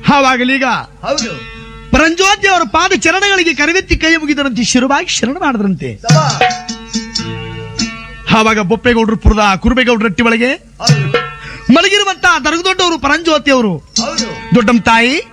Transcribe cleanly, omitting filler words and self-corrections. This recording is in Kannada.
ಆವಾಗಲೀಗ ಹೌದು. ಪರಂಜ್ಯೋತಿ ಅವರ ಪಾದ ಚರಣಗಳಿಗೆ ಕರವೆತ್ತಿ ಕೈ ಮುಗಿದರಂತೆ, ಶಿರವಾಗಿ ಶರಣ ಮಾಡಿದ್ರಂತೆ. ಆವಾಗ ಬೊಪ್ಪೇಗೌಡರು ಪುರದ ಕುರುಬೇಗೌಡರ ರಟ್ಟಿ ಒಳಗೆ ಹೌದು. ಮಲಗಿರುವಂತಹ ದೊಡ್ಡವರು ಪರಂಜ್ಯೋತಿ ಅವರು, ಹೌದು. ದೊಡ್ಡಮ್ಮ ತಾಯಿ